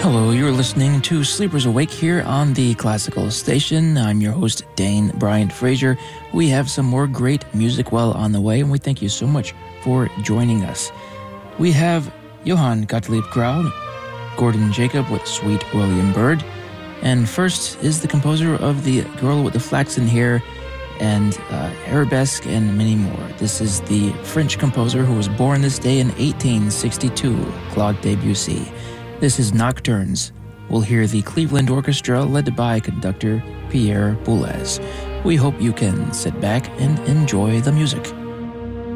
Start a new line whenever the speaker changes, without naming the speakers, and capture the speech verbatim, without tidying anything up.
Hello, you're listening to Sleepers Awake here on the Classical Station. I'm your host, Dane Bryant Fraser. We have some more great music well on the way, and we thank you so much for joining us. We have Johann Gottlieb Graun, Gordon Jacob with Sweet William Byrd, and first is the composer of The Girl with the Flaxen Hair and uh, Arabesque and many more. This is the French composer who was born this day in eighteen sixty-two, Claude Debussy. This is Nocturnes. We'll hear the Cleveland Orchestra led by conductor Pierre Boulez. We hope you can sit back and enjoy the music.